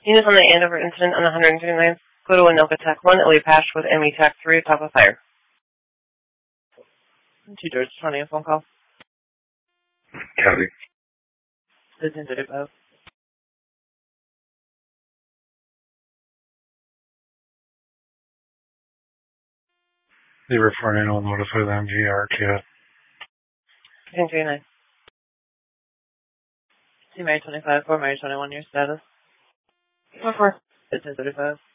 Units on the Andover incident on the 129th. Go to Anoka Tech 1, Ellie Pash with ME Tech 3, top of fire. 2 George 20, a phone call. Copy. 1535. The reporting will notify the MGR kit. 1539. C Mary 25, 4 Mary 21, your status. 4-4. 1535.